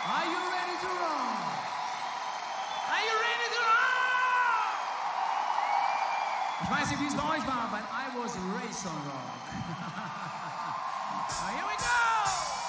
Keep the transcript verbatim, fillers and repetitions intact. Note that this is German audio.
Are you ready to rock? Are you ready to rock? Ich weiß nicht, wie es bei euch war, but I was